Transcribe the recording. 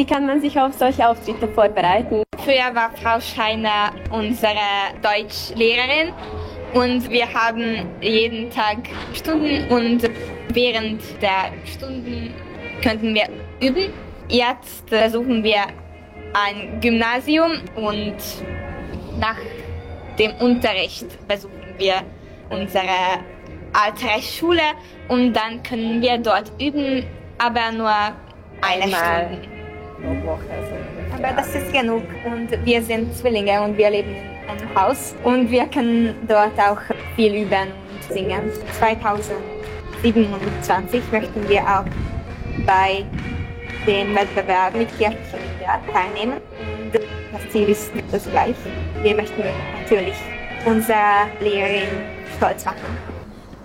kann man sich auf solche Auftritte vorbereiten? Früher war Frau Scheiner unsere Deutschlehrerin und wir haben jeden Tag Stunden und während der Stunden könnten wir üben. Jetzt besuchen wir ein Gymnasium und nach dem Unterricht besuchen wir unsere alte Schule und dann können wir dort üben, aber nur eine Stunde pro Woche. Aber das ist genug und wir sind Zwillinge und wir leben in einem Haus und wir können dort auch viel üben und singen. 2027 möchten wir auch bei den Wettbewerb mit kirchlichen Liedern teilnehmen. Und das Ziel ist das gleiche. Wir möchten natürlich unsere Lehrerin stolz machen.